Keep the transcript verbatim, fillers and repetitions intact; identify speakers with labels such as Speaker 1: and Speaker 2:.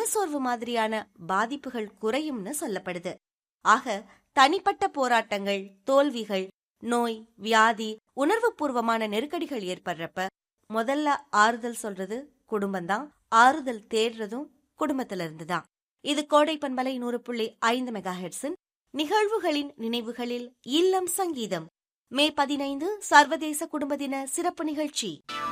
Speaker 1: மனசோர்வு மாதிரியான பாதிப்புகள் குறையும்னு சொல்லப்படுது. ஆக தனிப்பட்ட போராட்டங்கள், தோல்விகள், நோய், வியாதி, உணர்வு பூர்வமான நெருக்கடிகள் ஏற்படுறப்ப முதல்ல ஆறுதல் சொல்றது குடும்பம்தான். ஆறுதல் தேடுறதும் குடும்பத்தில இருந்துதான். இது கோடை பண்பலை நூறு புள்ளி ஐந்து மெகா ஹெர்ட்ஸின் நிகழ்வுகளின் நினைவுகளில் இல்லம் சங்கீதம் மே பதினைந்து சர்வதேச குடும்ப தின சிறப்பு நிகழ்ச்சி.